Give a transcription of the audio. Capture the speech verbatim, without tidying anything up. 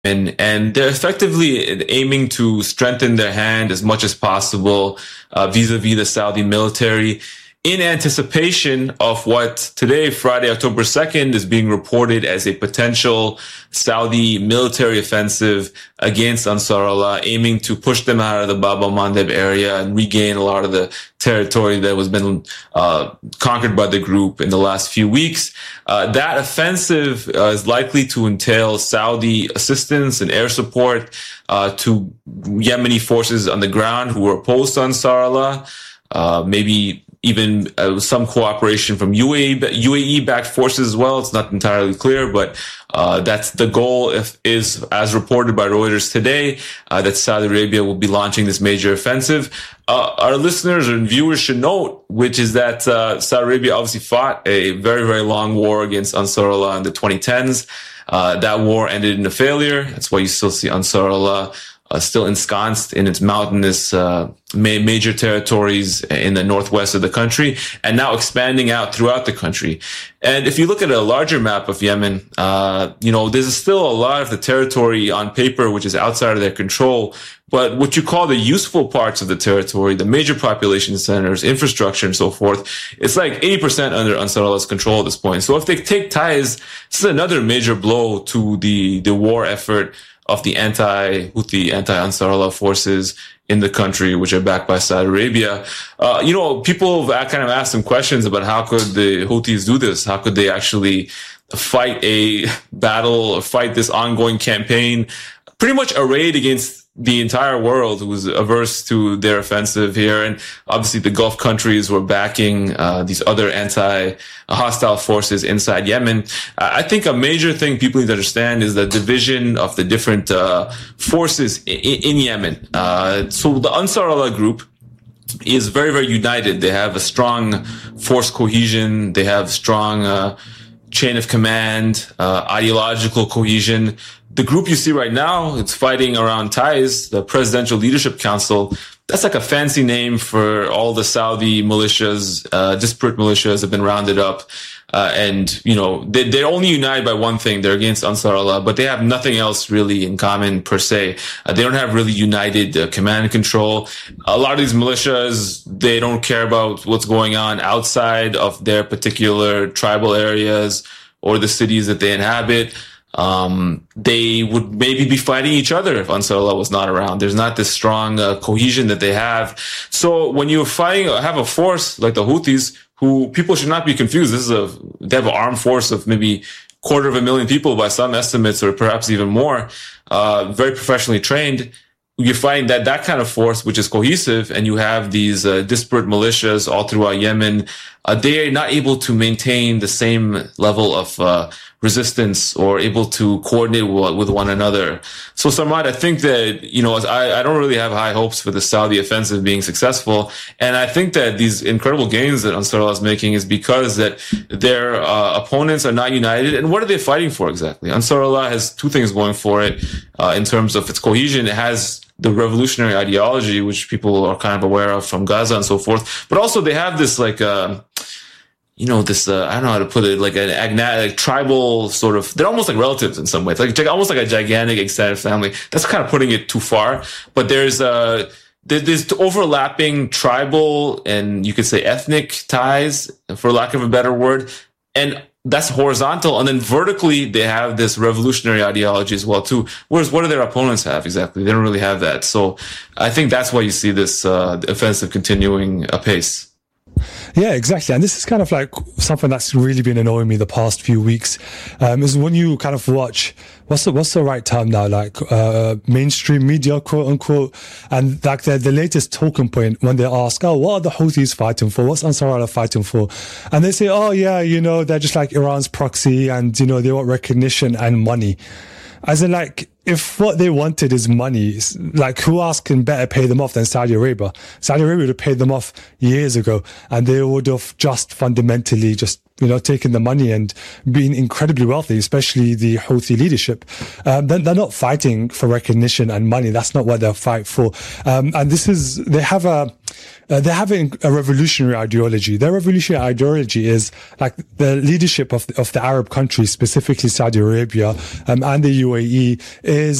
And, and they're effectively aiming to strengthen their hand as much as possible uh, vis-a-vis the Saudi military in anticipation of what today, Friday, October second, is being reported as a potential Saudi military offensive against Ansar Allah, aiming to push them out of the Bab al-Mandeb area and regain a lot of the territory that was been uh, conquered by the group in the last few weeks. Uh, that offensive uh, is likely to entail Saudi assistance and air support uh, to Yemeni forces on the ground who are opposed to Ansar Allah, uh, maybe even uh, some cooperation from U A E, U A E-backed forces as well. It's not entirely clear, but uh, that's the goal. If, is, as reported by Reuters today, uh, that Saudi Arabia will be launching this major offensive. Uh, our listeners and viewers should note, which is that uh, Saudi Arabia obviously fought a very, very long war against Ansar Allah in the twenty tens. Uh, that war ended in a failure. That's why you still see Ansar Allah Uh, still ensconced in its mountainous uh, ma- major territories in the northwest of the country, and now expanding out throughout the country. And if you look at a larger map of Yemen, uh, you know, there's still a lot of the territory on paper which is outside of their control. But what you call the useful parts of the territory, the major population centers, infrastructure, and so forth, it's like eighty percent under Ansar Allah's control at this point. So if they take Taiz, this is another major blow to the, the war effort of the anti-Houthi, anti-Ansar Allah forces in the country, which are backed by Saudi Arabia. Uh, you know, people have kind of asked some questions about how could the Houthis do this? How could they actually fight a battle or fight this ongoing campaign, pretty much arrayed against the entire world who was averse to their offensive here. And obviously the Gulf countries were backing uh, these other anti-hostile forces inside Yemen. I think a major thing people need to understand is the division of the different uh, forces in, in Yemen. Uh, so the Ansar Allah group is very, very united. They have a strong force cohesion. They have strong uh, chain of command, uh, ideological cohesion. The group you see right now, it's fighting around Taiz, the Presidential Leadership Council. That's like a fancy name for all the Saudi militias, uh, disparate militias have been rounded up. Uh, and, you know, they, they're only united by one thing. They're against Ansar Allah, but they have nothing else really in common per se. Uh, they don't have really united uh, command and control. A lot of these militias, they don't care about what's going on outside of their particular tribal areas or the cities that they inhabit. Um, they would maybe be fighting each other if Ansar Allah was not around. There's not this strong uh, cohesion that they have. So when you're fighting, have a force like the Houthis, who people should not be confused. This is a, they have an armed force of maybe quarter of a million people by some estimates, or perhaps even more, uh, very professionally trained. You're fighting that, that kind of force, which is cohesive, and you have these uh, disparate militias all throughout Yemen. Uh, they are not able to maintain the same level of uh, resistance or able to coordinate w- with one another. So, Sarmad, I think that, you know, I, I don't really have high hopes for the Saudi offensive being successful. And I think that these incredible gains that Ansar Allah is making is because that their uh, opponents are not united. And what are they fighting for exactly? Ansar Allah has two things going for it uh, in terms of its cohesion. It has the revolutionary ideology, which people are kind of aware of from Gaza and so forth. But also they have this like, uh, you know, this, uh, I don't know how to put it, like an agnatic, tribal sort of, they're almost like relatives in some ways, like almost like a gigantic extended family. That's kind of putting it too far. But there's, uh, there's overlapping tribal and you could say ethnic ties, for lack of a better word. And that's horizontal. And then vertically, they have this revolutionary ideology as well, too. Whereas what do their opponents have exactly? They don't really have that. So I think that's why you see this uh, offensive continuing apace. Yeah, exactly. And this is kind of like something that's really been annoying me the past few weeks, um, is when you kind of watch, what's the, what's the right term now? Like, uh, mainstream media, quote unquote. And like the, the latest talking point when they ask, oh, what are the Houthis fighting for? What's Ansar Allah fighting for? And they say, oh yeah, you know, they're just like Iran's proxy and, you know, they want recognition and money. As in, like, if what they wanted is money, like, who else can better pay them off than Saudi Arabia? Saudi Arabia would have paid them off years ago, and they would have just fundamentally just, you know, taken the money and been incredibly wealthy, especially the Houthi leadership. Um, they're, they're not fighting for recognition and money. That's not what they're fighting for. Um, and this is, they have a, Uh, they're having a revolutionary ideology. Their revolutionary ideology is like the leadership of the, of the Arab countries, specifically Saudi Arabia um, and the U A E, is